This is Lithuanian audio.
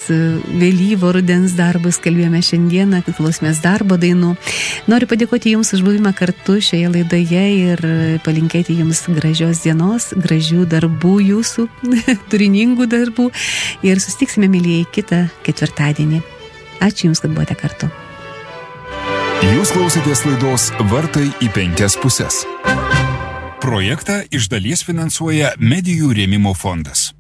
vėlyvo rudens darbus kalbėjome šiandieną, klausėmės darbo dainų. Noriu padėkoti Jums už buvimą kartu šioje laidoje ir palinkėti Jums gražios dienos, gražių darbų jūsų, turiningų darbų ir susitiksime, mylėjai, kitą ketvirtadienį. Ačiū Jums, kad buvote kartu. Jūs klausėtės laidos Vartai į 5 puses. Projektą iš dalies finansuoja Medijų rėmimo fondas.